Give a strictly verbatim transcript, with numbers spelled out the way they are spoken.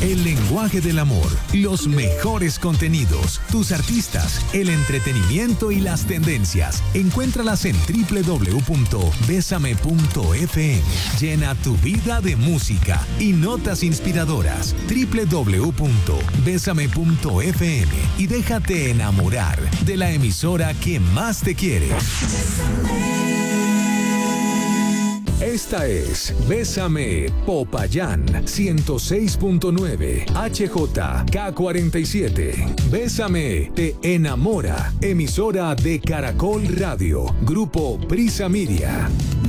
El lenguaje del amor, los mejores contenidos, tus artistas, el entretenimiento y las tendencias. Encuéntralas en doble u doble u doble u punto besame punto efe eme. Llena tu vida de música y notas inspiradoras. doble u doble u doble u punto besame punto efe eme y déjate enamorar de la emisora que más te quiere. Esta es Bésame Popayán ciento seis punto nueve H J K cuarenta y siete. Bésame te enamora. Emisora de Caracol Radio. Grupo Prisa Media.